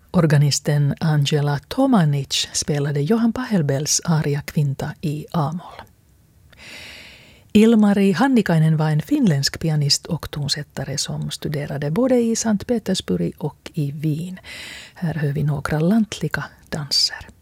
Organisten Angela Tomanic spelade Johan Pachelbels aria Kvinta i A-moll. Ilmari Hannikainen var en finländsk pianist och tonsättare som studerade både i Sankt Petersburg och i Wien. Här hör vi några lantliga danser.